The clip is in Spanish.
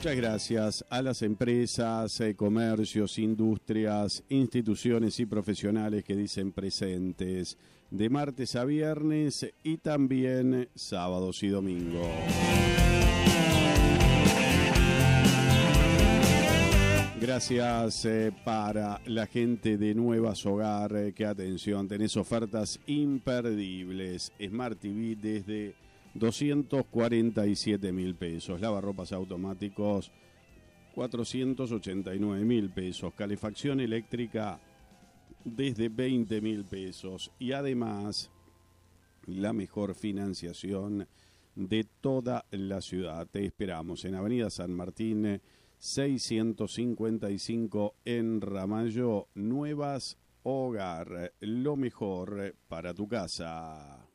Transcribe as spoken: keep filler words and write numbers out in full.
Muchas gracias a las empresas, eh, comercios, industrias, instituciones y profesionales que dicen presentes de martes a viernes y también sábados y domingos. Gracias eh, para la gente de Nuevas Hogar, eh, que atención, tenés ofertas imperdibles. Smart T V desde doscientos cuarenta y siete mil pesos, lavarropas automáticos cuatrocientos ochenta y nueve mil pesos, calefacción eléctrica desde veinte mil pesos y además la mejor financiación de toda la ciudad. Te esperamos en Avenida San Martín seiscientos cincuenta y cinco en Ramallo. Nuevas Hogar, lo mejor para tu casa.